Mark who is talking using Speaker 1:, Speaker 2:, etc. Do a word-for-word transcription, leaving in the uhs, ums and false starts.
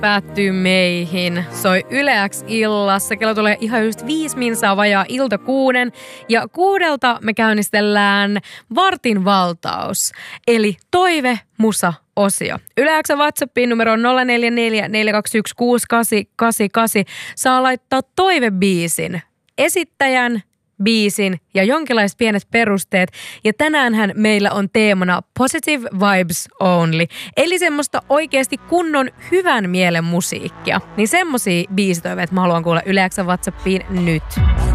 Speaker 1: päättyy meihin. Soi Yle X illassa. Kello tulee ihan just viisi minsaa vajaa ilta kuuden. Ja kuudelta me käynnistellään vartin valtaus. Eli toive, musa, osio. Yle X:n WhatsAppin numero on nolla neljä neljä neljä kaksi yksi kuusi kahdeksan kahdeksan kahdeksan. Saa laittaa toivebiisin, esittäjän, biisin ja jonkinlaiset pienet perusteet. Ja tänäänhän meillä on teemana Positive Vibes Only. Eli semmoista oikeasti kunnon hyvän mielen musiikkia. Niin semmosia biisitoiveita mä haluan kuulla Yle X:n WhatsAppiin nyt.